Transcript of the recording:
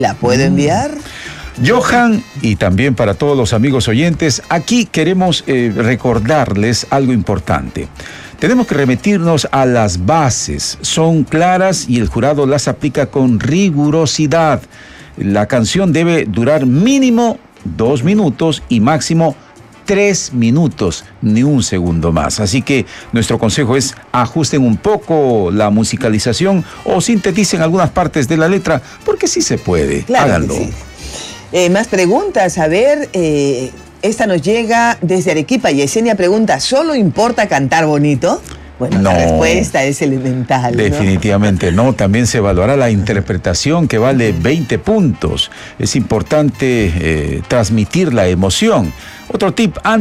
¿La puedo enviar? Johan, y también para todos los amigos oyentes, aquí queremos recordarles algo importante. Tenemos que remitirnos a las bases. Son claras y el jurado las aplica con rigurosidad. La canción debe durar mínimo 2 minutos y máximo 3 minutos, ni un segundo más. Así que nuestro consejo es ajusten un poco la musicalización o sinteticen algunas partes de la letra, porque sí se puede. Claro, háganlo. Sí. Más preguntas, a ver, esta nos llega desde Arequipa. Yesenia pregunta, ¿solo importa cantar bonito? Bueno, no, la respuesta es elemental, ¿no? Definitivamente no, también se evaluará la interpretación, que vale 20 puntos. Es importante transmitir la emoción. Otro tip,